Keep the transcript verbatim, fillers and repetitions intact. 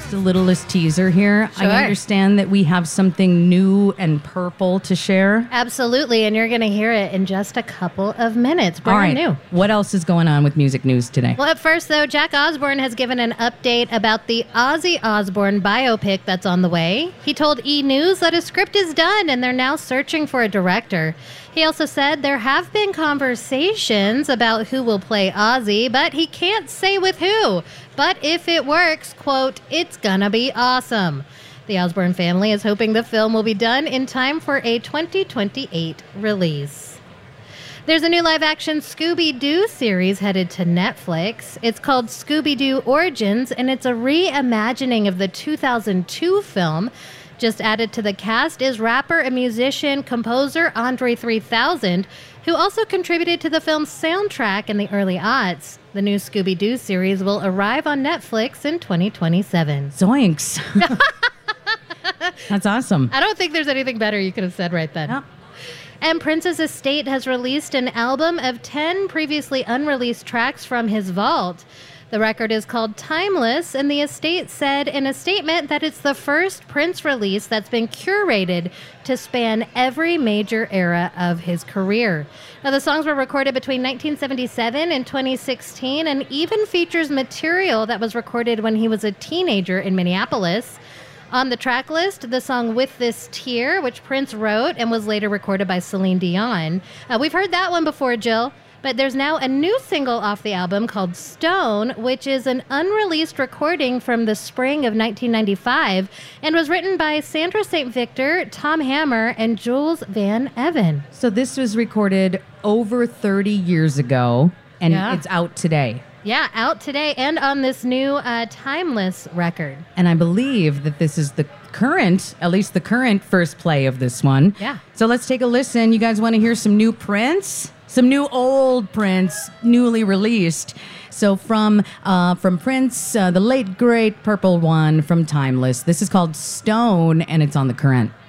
the littlest teaser here. Sure. I understand that we have something new and purple to share. Absolutely, and you're going to hear it in just a couple of minutes. Brand All right. new. What else is going on with music news today? Well, at first, though, Jack Osbourne has given an update about the Ozzy Osbourne biopic that's on the way. He told E! News that a script is done and they're now searching for a director. He also said there have been conversations about who will play Ozzy, but he can't say with who. But if it works, quote, it's gonna be awesome. The Osbourne family is hoping the film will be done in time for a twenty twenty-eight release. There's a new live-action Scooby-Doo series headed to Netflix. It's called Scooby-Doo Origins, and it's a reimagining of the two thousand two film. Just added to the cast is rapper and musician composer Andre three thousand, who also contributed to the film's soundtrack in the early aughts. The new Scooby-Doo series will arrive on Netflix in twenty twenty-seven. Zoinks. That's awesome. I don't think there's anything better you could have said right then. Yep. And Prince's estate has released an album of ten previously unreleased tracks from his vault. The record is called Timeless, and the estate said in a statement that it's the first Prince release that's been curated to span every major era of his career. Now, the songs were recorded between nineteen seventy-seven and twenty sixteen and even features material that was recorded when he was a teenager in Minneapolis. On the track list, the song With This Tear, which Prince wrote and was later recorded by Celine Dion. Uh, we've heard that one before, Jill. But there's now a new single off the album called Stone, which is an unreleased recording from the spring of nineteen ninety-five and was written by Sandra Saint Victor, Tom Hammer, and Jules Van Evan. So this was recorded over thirty years ago, and Yeah. it's out today. Yeah, out today and on this new uh, Timeless record. And I believe that this is the current, at least the current first play of this one. Yeah. So let's take a listen. You guys want to hear some new Prince? Some new old Prince, newly released. So from uh, from Prince, uh, the late, great Purple One from Timeless. This is called Stone, and it's on The Current.